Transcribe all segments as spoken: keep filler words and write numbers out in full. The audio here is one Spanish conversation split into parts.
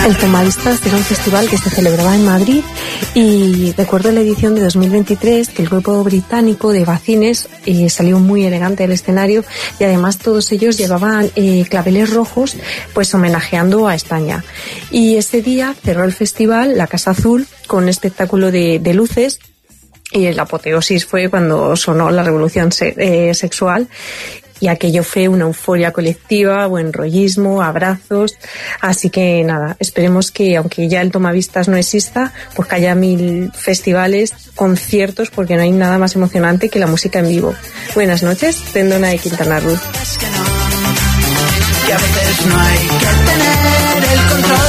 El Tomavistas era un festival que se celebraba en Madrid y recuerdo la edición de dos mil veintitrés que el grupo británico de Bacines eh, salió muy elegante del escenario y además todos ellos llevaban eh, claveles rojos pues homenajeando a España. Y ese día cerró el festival la Casa Azul con un espectáculo de, de luces. Y el apoteosis fue cuando sonó la revolución se- eh, sexual y aquello fue una euforia colectiva, buen rollismo, abrazos. Así que nada, esperemos que aunque ya el Tomavistas no exista, pues que haya mil festivales, conciertos, porque no hay nada más emocionante que la música en vivo. Buenas noches, Tendona de Quintana Roo. Que a veces no hay que tener el control.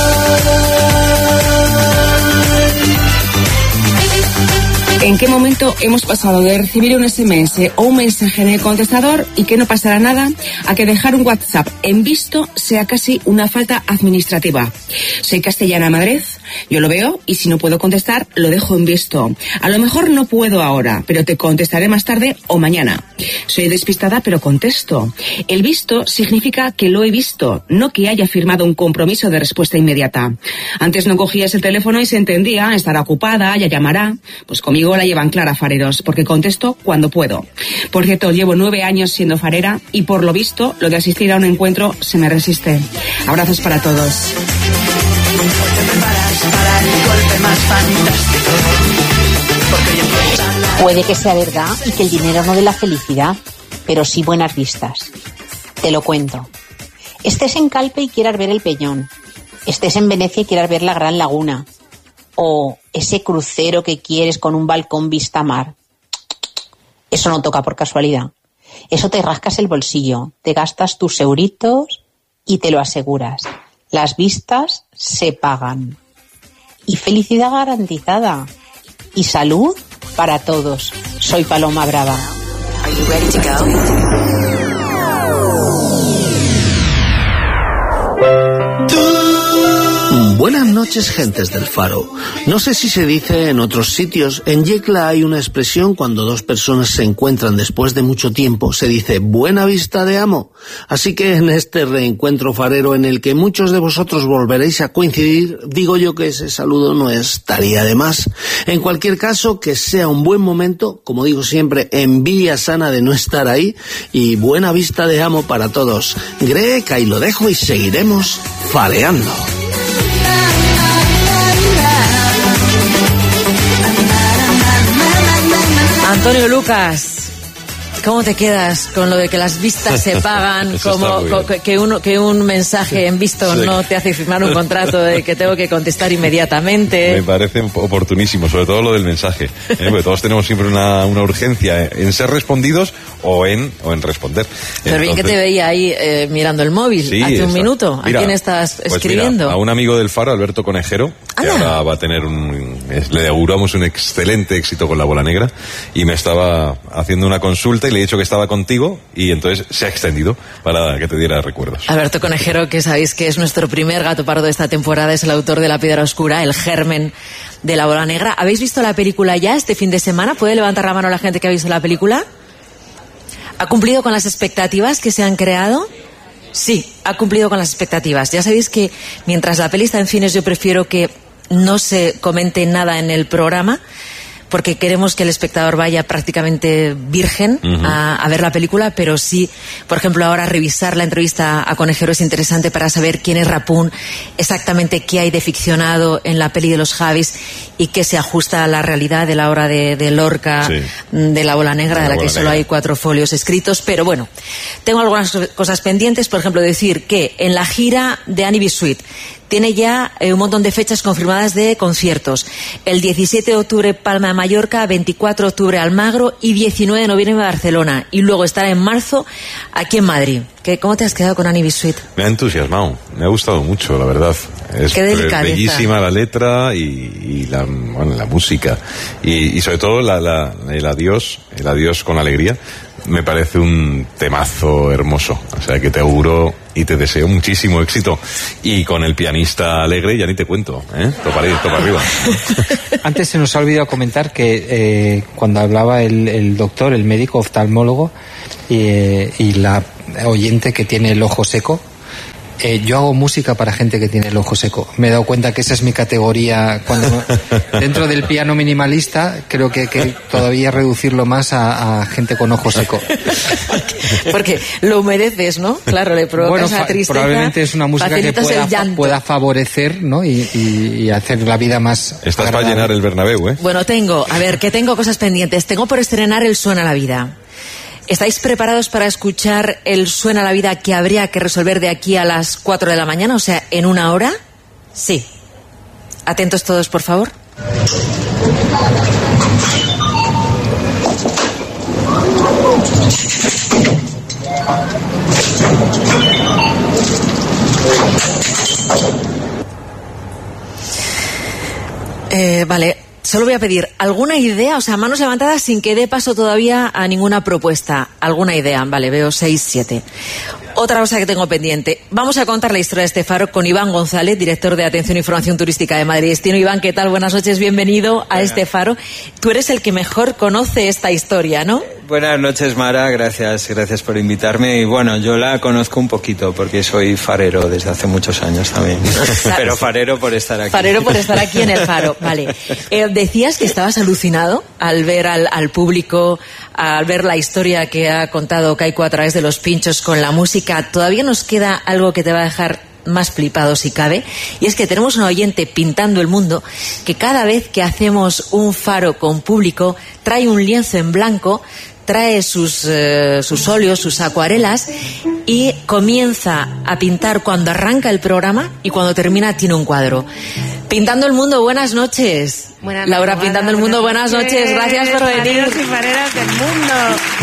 ¿En qué momento hemos pasado de recibir un ese eme ese o un mensaje en el contestador y que no pasará nada a que dejar un WhatsApp en visto sea casi una falta administrativa? Soy castellana Madrid, yo lo veo y si no puedo contestar lo dejo en visto. A lo mejor no puedo ahora, pero te contestaré más tarde o mañana. Soy despistada pero contesto. El visto significa que lo he visto, no que haya firmado un compromiso de respuesta inmediata. Antes no cogías el teléfono y se entendía, estará ocupada, ya llamará. Pues conmigo la llevan clara, fareros, porque contesto cuando puedo. Por cierto, llevo nueve años siendo farera y por lo visto lo de asistir a un encuentro se me resiste. Abrazos para todos. Puede que sea verdad y que el dinero no dé la felicidad, pero sí buenas vistas. Te lo cuento. Estés en Calpe y quieras ver el Peñón. Estés en Venecia y quieras ver la Gran Laguna. O ese crucero que quieres con un balcón vista mar. Eso no toca por casualidad. Eso te rascas el bolsillo, te gastas tus euritos y te lo aseguras. Las vistas se pagan. Y felicidad garantizada. Y salud para todos. Soy Paloma Brava. Are you ready to go? Buenas noches, gentes del Faro. No sé si se dice en otros sitios, en Yecla hay una expresión cuando dos personas se encuentran después de mucho tiempo, se dice buena vista de amo. Así que en este reencuentro farero en el que muchos de vosotros volveréis a coincidir, digo yo que ese saludo no estaría de más. En cualquier caso, que sea un buen momento, como digo siempre, envidia sana de no estar ahí y buena vista de amo para todos. Greg, ahí lo dejo y seguiremos fareando. Antonio Lucas, ¿cómo te quedas con lo de que las vistas se pagan? Como que, uno, que un mensaje en visto sí. no te hace firmar un contrato de que tengo que contestar inmediatamente. Me parece oportunísimo, sobre todo lo del mensaje, ¿eh? Porque todos tenemos siempre una, una urgencia en ser respondidos o en, o en responder. Pero Entonces, bien que te veía ahí eh, mirando el móvil sí, hace un minuto. Mira, ¿a quién estás escribiendo? Pues mira, a un amigo del Faro, Alberto Conejero, que ¡Anda! ahora va a tener un... Le auguramos un excelente éxito con La Bola Negra y me estaba haciendo una consulta y le he dicho que estaba contigo y entonces se ha extendido para que te diera recuerdos. Alberto Conejero, que sabéis que es nuestro primer gato pardo de esta temporada, es el autor de La Piedra Oscura, el germen de La Bola Negra. ¿Habéis visto la película ya este fin de semana? ¿Puede levantar la mano la gente que ha visto la película? ¿Ha cumplido con las expectativas que se han creado? Sí, ha cumplido con las expectativas. Ya sabéis que mientras la peli está en cines yo prefiero que no se comente nada en el programa, porque queremos que el espectador vaya prácticamente virgen uh-huh. a, a ver la película, pero sí, por ejemplo, ahora revisar la entrevista a Conejero es interesante para saber quién es Rapún, exactamente qué hay de ficcionado en la peli de los Javis y qué se ajusta a la realidad de la obra de, de Lorca, sí. de La Bola Negra, de la, de la que negra. Solo hay cuatro folios escritos. Pero bueno, tengo algunas cosas pendientes, por ejemplo, decir que en la gira de Annie B. Sweet tiene ya eh, un montón de fechas confirmadas de conciertos. El diecisiete de octubre Palma de Mallorca, veinticuatro de octubre Almagro y diecinueve de noviembre Barcelona. Y luego estará en marzo aquí en Madrid. ¿Qué, ¿Cómo te has quedado con Annie B. Sweet? Me ha entusiasmado, me ha gustado mucho, la verdad. Es Qué delicadeza. Bellísima la letra y, y la, bueno, la música. Y, y sobre todo la, la, el adiós, el adiós con alegría. Me parece un temazo hermoso. O sea que te auguro y te deseo muchísimo éxito. Y con el pianista alegre ya ni te cuento, ¿eh? Topa, topa arriba. Antes se nos ha olvidado comentar que eh, cuando hablaba el, el doctor, el médico oftalmólogo, eh, y la oyente que tiene el ojo seco, Eh, yo hago música para gente que tiene el ojo seco. Me he dado cuenta que esa es mi categoría. Cuando dentro del piano minimalista, creo que, que todavía reducirlo más a, a gente con ojo seco. Porque, porque lo humedeces, ¿no? Claro, le provocas bueno, esa tristeza. Probablemente es una música que pueda, pueda favorecer, ¿no? Y, y, y hacer la vida más Estás agradable. para llenar el Bernabéu, ¿eh? Bueno, tengo, a ver, que tengo cosas pendientes. Tengo por estrenar el Suena la Vida. ¿Estáis preparados para escuchar el Suena la Vida que habría que resolver de aquí a las cuatro de la mañana? O sea, en una hora. Sí. Atentos todos, por favor. Eh, vale. Solo voy a pedir alguna idea, o sea, manos levantadas sin que dé paso todavía a ninguna propuesta. Alguna idea, vale, veo seis, siete. Otra cosa que tengo pendiente. Vamos a contar la historia de este faro con Iván González, director de Atención e Información Turística de Madrid Destino. Iván, ¿qué tal? Buenas noches, bienvenido a este faro. Tú eres el que mejor conoce esta historia, ¿no? Buenas noches, Mara, gracias, gracias por invitarme. Y bueno, yo la conozco un poquito porque soy farero desde hace muchos años también. Pero farero por estar aquí. Farero por estar aquí en el faro, vale. Eh, decías que estabas alucinado al ver al, al público, al ver la historia que ha contado Kaiku a través de los pinchos con la música. Todavía nos queda algo que te va a dejar más flipado si cabe, y es que tenemos un oyente pintando el mundo que cada vez que hacemos un faro con público trae un lienzo en blanco, trae sus, eh, sus óleos, sus acuarelas y comienza a pintar cuando arranca el programa y cuando termina tiene un cuadro. Pintando el mundo, buenas noches. Buenas Laura, noches, Pintando el mundo, buenas noches. Gracias por venir. Fareros y fareras del mundo.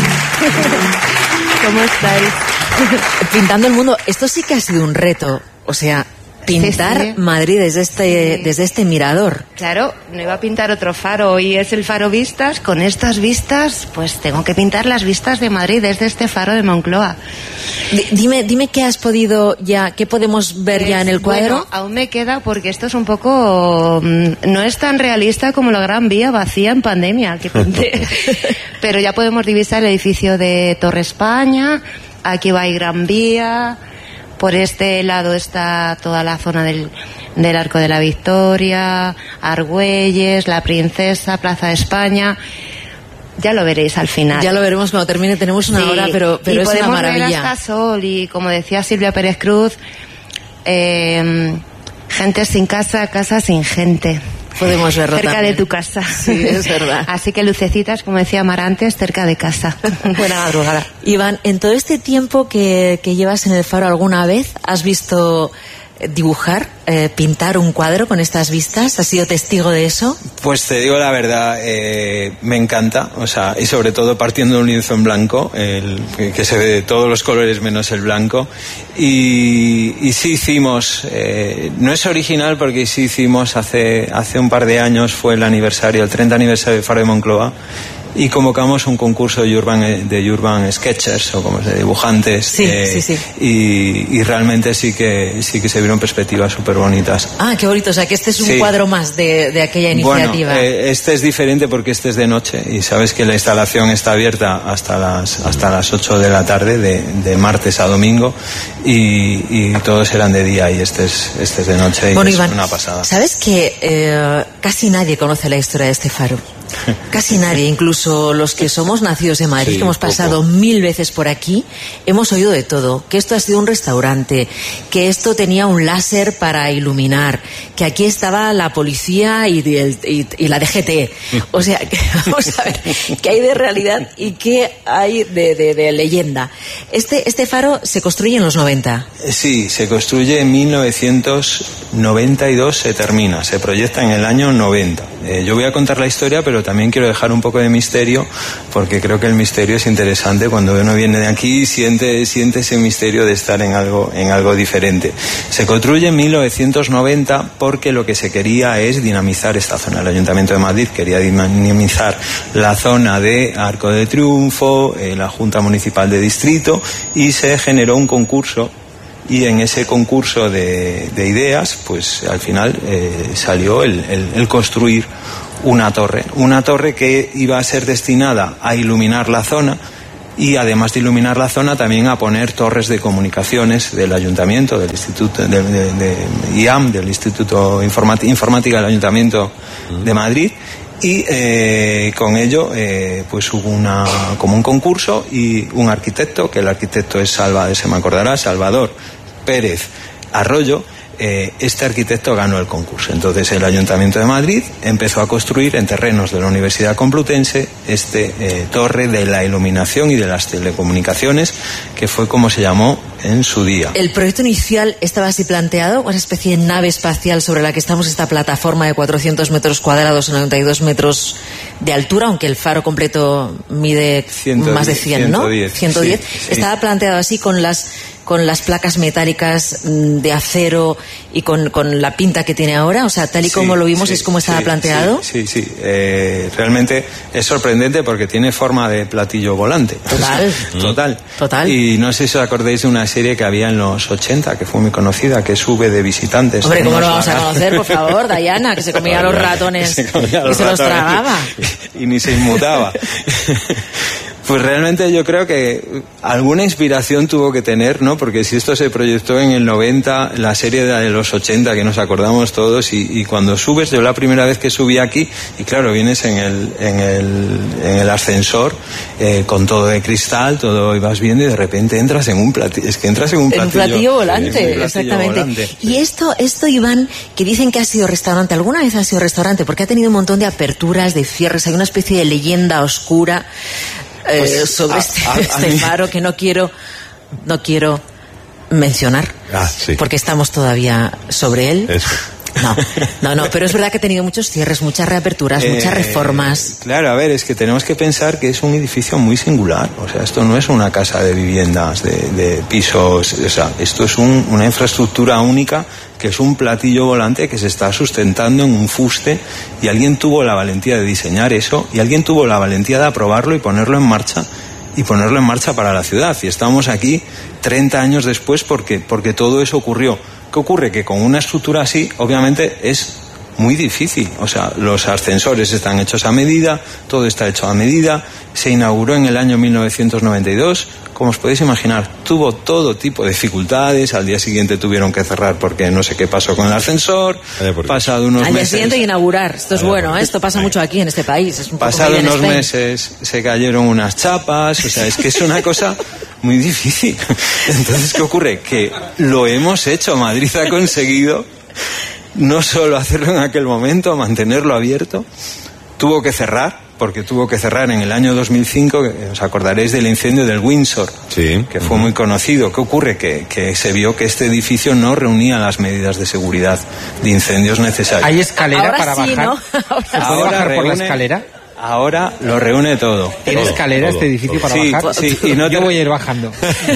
¿Cómo estáis? Pintando el mundo, esto sí que ha sido un reto. O sea, pintar sí, sí. Madrid desde este, Sí. desde este mirador. Claro, no iba a pintar otro faro. Hoy es el faro Vistas. Con estas vistas, pues tengo que pintar las vistas de Madrid desde este faro de Moncloa. D- Dime, dime qué has podido ya, qué podemos ver Pues, ya en el cuadro. Bueno, aún me queda porque esto es un poco... mm, no es tan realista como la Gran Vía vacía en pandemia que pinté. Pero ya podemos divisar el edificio de Torre España, aquí va y Gran Vía, por este lado está toda la zona del, del Arco de la Victoria, Argüelles, La Princesa, Plaza de España. Ya lo veréis al final. Ya lo veremos cuando termine, tenemos una Sí, hora, pero, pero y es una podemos ver maravilla. hasta sol y, como decía Silvia Pérez Cruz, eh, gente sin casa, casa sin gente. Podemos verlo Cerca también. de tu casa. Sí, es verdad. Así que lucecitas, como decía Mar antes, cerca de casa. Buena madrugada. Iván, en todo este tiempo que, que llevas en el faro, ¿alguna vez has visto dibujar, eh, pintar un cuadro con estas vistas? ¿Has sido testigo de eso? Pues te digo la verdad, eh, me encanta, o sea, y sobre todo partiendo de un lienzo en blanco, el, que, que se ve de todos los colores menos el blanco, y, y sí hicimos, eh, no es original porque sí hicimos hace, hace un par de años, fue el aniversario, el treinta aniversario del Faro de Moncloa, y convocamos un concurso de Urban, de Urban Sketchers, o como se dice, dibujantes, Sí, eh, sí, sí. Y, y realmente sí que, sí que se vieron perspectivas súper bonitas. Ah, qué bonito, o sea que este es un Sí. cuadro más de, de aquella iniciativa. Bueno, eh, este es diferente porque este es de noche y sabes que la instalación está abierta hasta las hasta las ocho de la tarde, de, de martes a domingo, y, y todos eran de día y este es, este es de noche y Bueno, es Iván, una pasada. ¿sabes que eh, casi nadie conoce la historia de este faro? Casi nadie, incluso los que somos nacidos en Madrid, Sí, que hemos poco. pasado mil veces por aquí, hemos oído de todo, que esto ha sido un restaurante, que esto tenía un láser para iluminar, que aquí estaba la policía y, el- y- y la D G T. O sea, que, vamos a ver, qué hay de realidad y qué hay de, de- de leyenda. Este, este faro se construye en los noventa. Sí, se construye en mil novecientos noventa y dos, se termina, se proyecta en el año noventa. Eh, yo voy a contar la historia, pero también quiero dejar un poco de misterio, porque creo que el misterio es interesante. Cuando uno viene de aquí, siente, siente ese misterio de estar en algo, en algo diferente. Se construye en mil novecientos noventa porque lo que se quería es dinamizar esta zona. El Ayuntamiento de Madrid quería dinamizar la zona de Arco de Triunfo, eh, la Junta Municipal de Distrito, y se generó un concurso. Y en ese concurso de, de ideas, pues al final eh, salió el, el, el construir una torre. Una torre que iba a ser destinada a iluminar la zona, y además de iluminar la zona también a poner torres de comunicaciones del ayuntamiento, del Instituto de, de, de I A M, del Instituto Informática, Informática del Ayuntamiento de Madrid. Y eh, con ello eh, pues hubo una como un concurso y un arquitecto, que el arquitecto es Salva, se me acordará, Salvador Pérez Arroyo. Eh, este arquitecto ganó el concurso. Entonces el Ayuntamiento de Madrid empezó a construir en terrenos de la Universidad Complutense este eh, torre de la iluminación y de las telecomunicaciones, que fue como se llamó en su día. El proyecto inicial estaba así planteado, una especie de nave espacial sobre la que estamos, esta plataforma de cuatrocientos metros cuadrados, noventa y dos metros de altura, aunque el faro completo mide ciento diez, más de cien, ¿no? ciento diez. ciento diez. Sí, sí. Estaba planteado así con las con las placas metálicas de acero y con, con la pinta que tiene ahora, o sea, tal y como Sí, lo vimos sí, es como estaba sí, planteado. Sí, sí, sí. Eh, realmente es sorprendente porque tiene forma de platillo volante. Total. Total. Total. Y no sé si os acordáis de una serie que había en los ochenta, que fue muy conocida, que sube de visitantes. Hombre, ¿cómo Unos lo vamos a lagartos. conocer, por favor, Diana? Que se comía los ratones Se comía y los se los ratones tragaba. Y, y ni se inmutaba. Pues realmente yo creo que alguna inspiración tuvo que tener, ¿no? Porque si esto se proyectó en el noventa, la serie de los ochenta, que nos acordamos todos, y, y cuando subes, yo la primera vez que subí aquí, y claro, vienes en el, en el, en el ascensor, eh, con todo de cristal, todo, y vas viendo, y de repente entras en un platillo, es que entras en un En un platillo. platillo volante, en un platillo exactamente. volante. Y esto, esto, Iván, que dicen que ha sido restaurante, ¿alguna vez ha sido restaurante? Porque ha tenido un montón de aperturas, de cierres, hay una especie de leyenda oscura eh, Pues, sobre a- este, a- a este mí- faro que no quiero, no quiero mencionar, Ah, sí. porque estamos todavía sobre él. Eso. No, no, no, pero es verdad que ha tenido muchos cierres, muchas reaperturas, Eh, muchas reformas. Claro, a ver, es que tenemos que pensar que es un edificio muy singular. O sea, esto no es una casa de viviendas, de, de pisos. O sea, esto es un- una infraestructura única, que es un platillo volante que se está sustentando en un fuste, y alguien tuvo la valentía de diseñar eso, y alguien tuvo la valentía de aprobarlo y ponerlo en marcha, y ponerlo en marcha para la ciudad. Y estamos aquí treinta años después porque, porque todo eso ocurrió. ¿Qué ocurre? Que con una estructura así, obviamente, es muy difícil. O sea, los ascensores están hechos a medida, todo está hecho a medida. Se inauguró en el año mil novecientos noventa y dos. Como os podéis imaginar, tuvo todo tipo de dificultades. Al día siguiente tuvieron que cerrar porque no sé qué pasó con el ascensor. Vaya por Dios. Pasado unos Al día meses... siguiente inaugurar. Esto es Vaya, bueno, por ¿eh? Esto pasa mucho aquí en este país. Es un poco Pasado Made in unos Spain. meses se cayeron unas chapas, o sea, es que es una cosa muy difícil. Entonces, ¿qué ocurre? Que lo hemos hecho, Madrid ha conseguido no solo hacerlo en aquel momento, mantenerlo abierto, tuvo que cerrar, porque tuvo que cerrar en el año dos mil cinco, que os acordaréis del incendio del Windsor, Sí. que fue muy conocido. ¿Qué ocurre? Que, que se vio que este edificio no reunía las medidas de seguridad de incendios necesarias. ¿Hay escalera Ahora para sí, bajar? ¿no? ¿Se puede Ahora bajar por la reúne- escalera? Ahora lo reúne todo. ¿Tiene Todo. escalera todo, este edificio todo. para Sí, bajar? sí, y no te- Yo voy a ir bajando.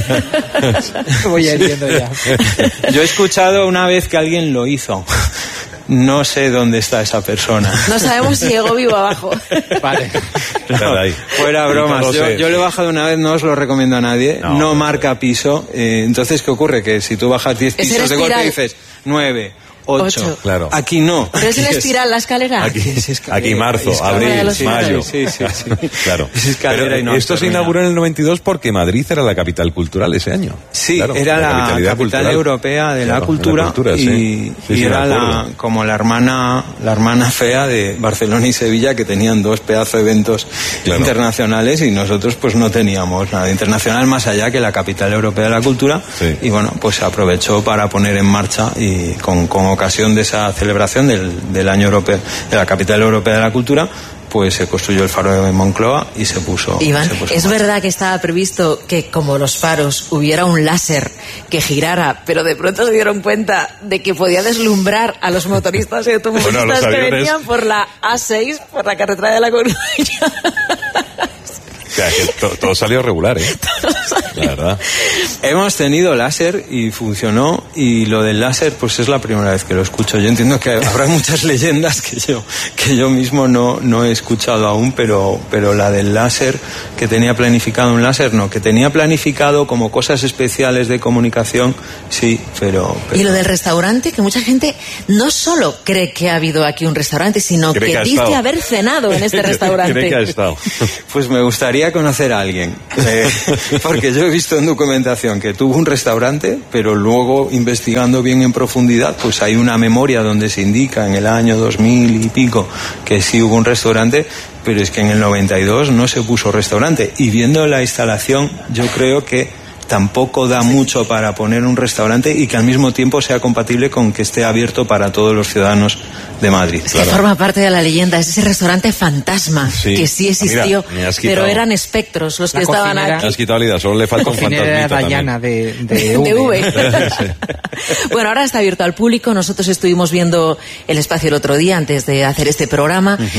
voy a ir yendo ya. Yo he escuchado una vez que alguien lo hizo. No sé dónde está esa persona. No sabemos si llegó vivo abajo. Vale. Claro, ahí. Fuera bromas. No Yo, sé. yo lo he bajado una vez, no os lo recomiendo a nadie. No, No, no marca piso. Eh, entonces, ¿qué ocurre? Que si tú bajas diez Es pisos en de golpe espiral. dices nueve, ocho. Ocho. Claro. Aquí no. Pero es en Aquí espiral la escalera. Aquí, Es escalera, aquí marzo, escalera de abril, los sí, mayo. Sí, sí, sí. Claro. Es escalera Pero y no esto se termina. inauguró en el noventa y dos porque Madrid era la capital cultural ese año. Sí, Claro, era la, capitalidad capital cultural. europea de Claro, la cultura, de la cultura, y, sí. Sí, y sí, me era la, acuerdo. como la hermana la hermana fea de Barcelona y Sevilla, que tenían dos pedazos de eventos Claro. internacionales, y nosotros pues no teníamos nada internacional más allá que la capital europea de la cultura. Sí. Y bueno, pues se aprovechó para poner en marcha, y con, con ocasión de esa celebración del, del año europeo de la capital europea de la cultura, pues se construyó el faro de Moncloa y se puso, Iván, se puso en ¿es marcha. verdad que estaba previsto que, como los faros, hubiera un láser que girara, pero de pronto se dieron cuenta de que podía deslumbrar a los motoristas y automovilistas Bueno, los que aviones. venían por la A seis, por la carretera de La Coruña? O sea, que to- todo salió regular, ¿eh? La verdad. Hemos tenido láser y funcionó, y lo del láser pues es la primera vez que lo escucho. Yo entiendo que habrá muchas leyendas que yo que yo mismo no, no he escuchado aún, pero, pero la del láser, que tenía planificado un láser, no, que tenía planificado como cosas especiales de comunicación, sí, pero... pero- Y lo del restaurante, que mucha gente no solo cree que ha habido aquí un restaurante, sino Cree que, que ha dice estado. haber cenado en este restaurante. Cree que ha estado. Pues me gustaría gustaría conocer a alguien, eh, porque yo he visto en documentación que tuvo un restaurante, pero luego investigando bien en profundidad, pues hay una memoria donde se indica en el año dos mil y pico que sí hubo un restaurante, pero es que en el noventa y dos no se puso restaurante. Y viendo la instalación, yo creo que tampoco da mucho para poner un restaurante y que al mismo tiempo sea compatible con que esté abierto para todos los ciudadanos de Madrid. Es que forma parte de la leyenda, es ese restaurante fantasma, sí, que sí existió, mira, pero eran espectros los que estaban aquí. Me has quitado la idea, solo le falta un fantasmita Dayana de, de, de V. Bueno, ahora está abierto al público, nosotros estuvimos viendo el espacio el otro día antes de hacer este programa. Uh-huh.